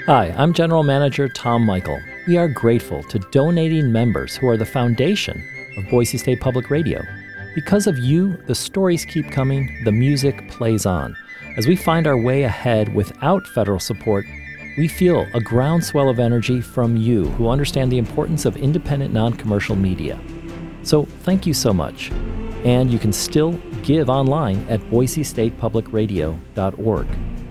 Hi, I'm General Manager Tom Michael. We are grateful to donating members who are the foundation of Boise State Public Radio. Because of you, the stories keep coming, the music plays on. As we find our way ahead without federal support, we feel a groundswell of energy from you who understand the importance of independent, non-commercial media. So thank you so much. And you can still give online at boisestatepublicradio.org.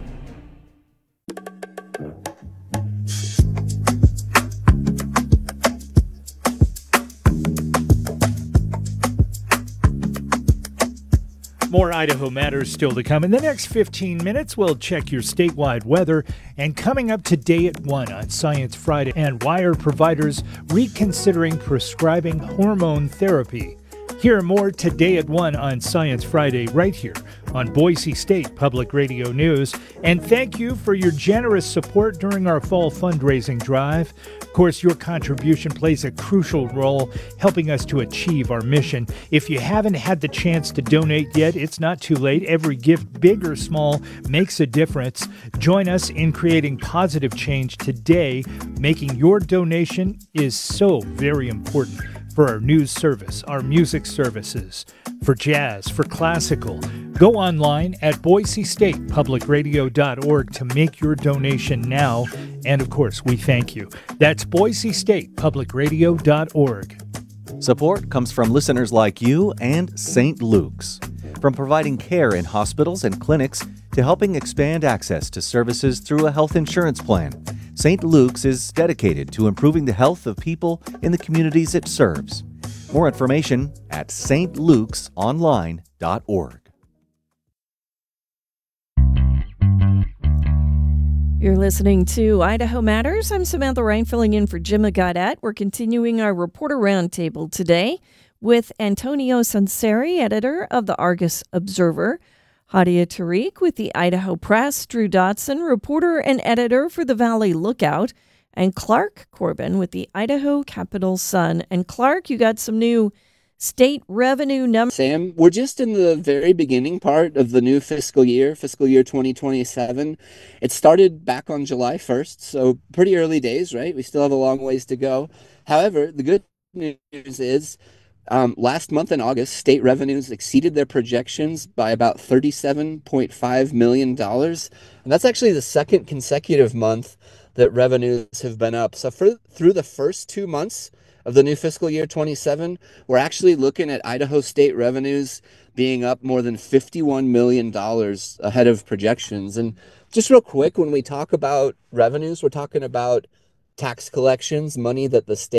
More Idaho Matters still to come. In the next 15 minutes, we'll check your statewide weather. And coming up today at 1 on Science Friday, and why are providers reconsidering prescribing hormone therapy? Hear more today at 1 on Science Friday right here on Boise State Public Radio News. And thank you for your generous support during our fall fundraising drive. Of course, your contribution plays a crucial role helping us to achieve our mission. If you haven't had the chance to donate yet, it's not too late. Every gift, big or small, makes a difference. Join us in creating positive change today. Making your donation is so very important for our news service, our music services, for jazz, for classical. Go online at boisestatepublicradio.org to make your donation now. And of course, we thank you. That's boisestatepublicradio.org. Support comes from listeners like you and St. Luke's. From providing care in hospitals and clinics to helping expand access to services through a health insurance plan, St. Luke's is dedicated to improving the health of people in the communities it serves. More information at stlukesonline.org. You're listening to Idaho Matters. I'm Samantha Ryan filling in for Jim Gaudette. We're continuing our reporter roundtable today with Antonio Sunseri, editor of the Argus Observer, Hadia Tariq with the Idaho Press, Drew Dotson, reporter and editor for the Valley Lookout, and Clark Corbin with the Idaho Capital Sun. And Clark, you got some new state revenue numbers. Sam, we're just in the very beginning part of the new fiscal year 2027. It started back on July 1st, so pretty early days, right? We still have a long ways to go. However, the good news is last month in August, state revenues exceeded their projections by about $37.5 million. And that's actually the second consecutive month that revenues have been up. So through the first 2 months of the new fiscal year 27, we're actually looking at Idaho state revenues being up more than $51 million ahead of projections. And just real quick, when we talk about revenues, we're talking about tax collections, money that the state